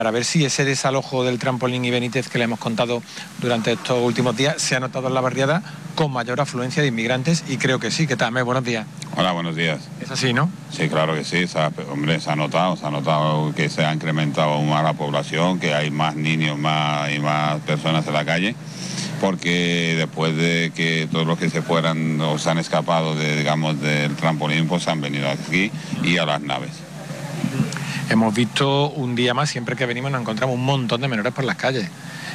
para ver si ese desalojo del trampolín y Benítez que le hemos contado durante estos últimos días se ha notado en la barriada con mayor afluencia de inmigrantes, y creo que sí. ¿Qué tal, Amel? Buenos días. Hola, buenos días. ¿Es así, no? Sí, claro que sí, hombre, se ha notado que se ha incrementado aún más la población, que hay más niños y más personas en la calle, porque después de que todos los que se fueran o se han escapado del trampolín, pues han venido aquí y a las naves. Hemos visto un día más, siempre que venimos nos encontramos un montón de menores por las calles.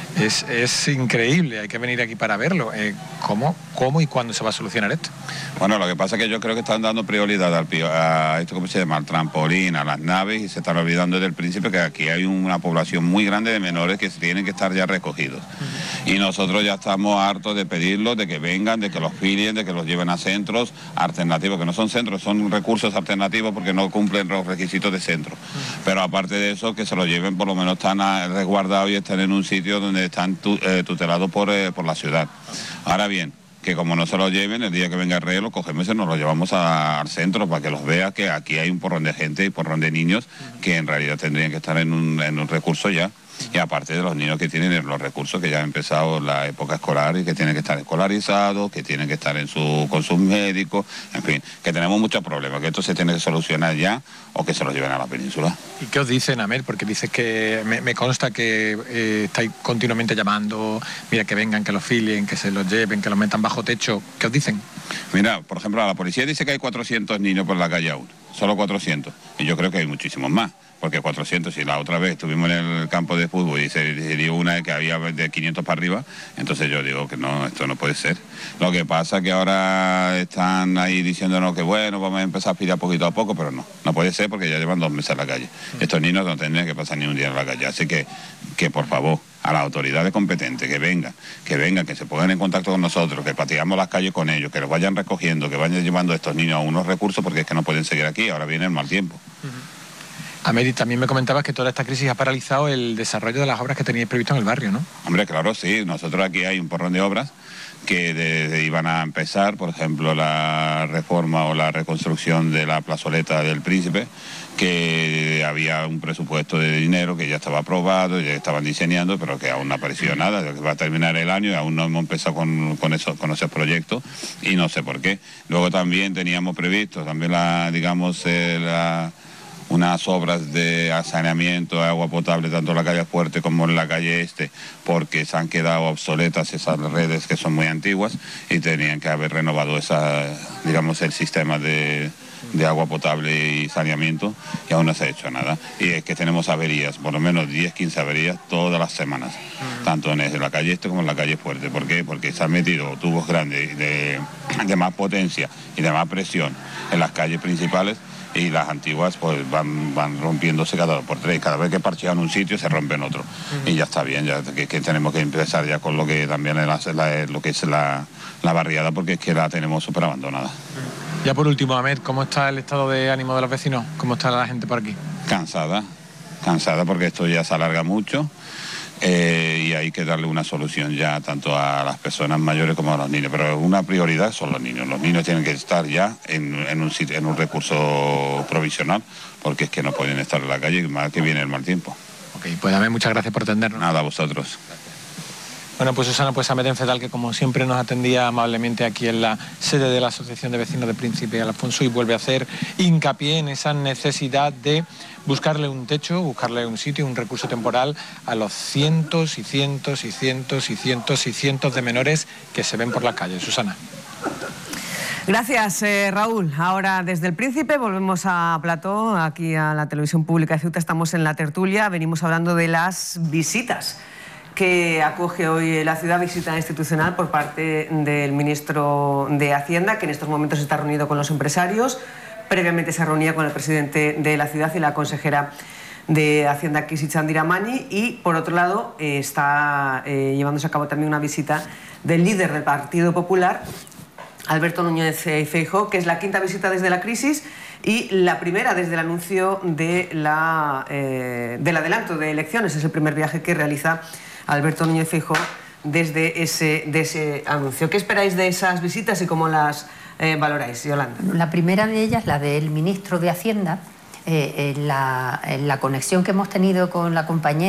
Es increíble, hay que venir aquí para verlo. ¿Cómo y cuándo se va a solucionar esto? Bueno, lo que pasa es que yo creo que están dando prioridad a esto, ¿cómo se llama?, al trampolín, a las naves, y se están olvidando del principio que aquí hay una población muy grande de menores que tienen que estar ya recogidos. Y nosotros ya estamos hartos de pedirlos, de que vengan, de que los filien, de que los lleven a centros alternativos, que no son centros, son recursos alternativos porque no cumplen los requisitos de centro. Pero aparte de eso, que se los lleven, por lo menos están resguardados y están en un sitio donde están tutelados por la ciudad. Ahora bien, que como no se los lleven, el día que venga el rey los cogemos y nos los llevamos al centro para que los vea, que aquí hay un porrón de gente y porrón de niños que en realidad tendrían que estar en un recurso ya. Y aparte de los niños que tienen los recursos, que ya ha empezado la época escolar y que tienen que estar escolarizados, que tienen que estar con sus médicos, en fin, que tenemos muchos problemas, que esto se tiene que solucionar ya o que se los lleven a la península. ¿Y qué os dicen, Amel? Porque dices que me consta que estáis continuamente llamando, mira, que vengan, que los filien, que se los lleven, que los metan bajo techo. ¿Qué os dicen? Mira, por ejemplo, la policía dice que hay 400 niños por la calle aún, solo 400, y yo creo que hay muchísimos más. Porque 400, si la otra vez estuvimos en el campo de fútbol y se dio una que había de 500 para arriba, entonces yo digo que no, esto no puede ser. Lo que pasa es que ahora están ahí diciéndonos que bueno, vamos a empezar a aspirar poquito a poco, pero no puede ser porque ya llevan 2 meses en la calle. Estos niños no tendrían que pasar ni un día en la calle, así que por favor, a las autoridades competentes, que vengan, que se pongan en contacto con nosotros, que pateamos las calles con ellos, que los vayan recogiendo, que vayan llevando a estos niños a unos recursos, porque es que no pueden seguir aquí, ahora viene el mal tiempo. Amel, también me comentabas que toda esta crisis ha paralizado el desarrollo de las obras que teníais previsto en el barrio, ¿no? Hombre, claro, sí. Nosotros aquí hay un porrón de obras que iban a empezar, por ejemplo, la reforma o la reconstrucción de la plazoleta del Príncipe, que había un presupuesto de dinero que ya estaba aprobado, ya estaban diseñando, pero que aún no apareció nada, que va a terminar el año y aún no hemos empezado con esos proyectos y no sé por qué. Luego también teníamos previsto también unas obras de saneamiento de agua potable tanto en la calle Fuerte como en la calle Este, porque se han quedado obsoletas esas redes que son muy antiguas y tenían que haber renovado el sistema de agua potable y saneamiento, y aún no se ha hecho nada. Y es que tenemos averías, por lo menos 10, 15 averías todas las semanas, tanto en la calle Este como en la calle Fuerte. ¿Por qué? Porque se han metido tubos grandes de más potencia y de más presión en las calles principales, y las antiguas pues van rompiéndose cada 2 por 3. Cada vez que parchean un sitio se rompen otro. Y ya está bien, ya que tenemos que empezar ya con lo que también lo que es la barriada, porque es que la tenemos súper abandonada. Ya por último, Amel, ¿cómo está el estado de ánimo de los vecinos? ¿Cómo está la gente por aquí? Cansada porque esto ya se alarga mucho. Y hay que darle una solución ya tanto a las personas mayores como a los niños, pero una prioridad son los niños tienen que estar ya en un recurso provisional, porque es que no pueden estar en la calle, más que viene el mal tiempo. Ok, pues Amel, muchas gracias por atendernos. Nada, a vosotros. Bueno, pues Susana, Amel Enfedal, que como siempre nos atendía amablemente aquí en la sede de la Asociación de Vecinos de Príncipe Alfonso, y vuelve a hacer hincapié en esa necesidad de buscarle un techo, buscarle un sitio, un recurso temporal a los cientos y cientos y cientos y cientos y cientos de menores que se ven por las calles. Susana. Gracias, Raúl. Ahora desde el Príncipe volvemos a Plató, aquí a la Televisión Pública de Ceuta. Estamos en la tertulia, venimos hablando de las visitas que acoge hoy la ciudad, visita institucional por parte del ministro de Hacienda, que en estos momentos está reunido con los empresarios. Previamente se reunía con el presidente de la ciudad y la consejera de Hacienda, Kisi Chandiramani, y por otro lado está llevándose a cabo también una visita del líder del Partido Popular, Alberto Núñez Feijóo, que es la 5ª visita desde la crisis y la primera desde el anuncio del adelanto de elecciones. Es el primer viaje que realiza Alberto Núñez Feijóo desde ese anuncio. ¿Qué esperáis de esas visitas y cómo las valoráis, Yolanda? La primera de ellas, la del ministro de Hacienda, la conexión que hemos tenido con la compañera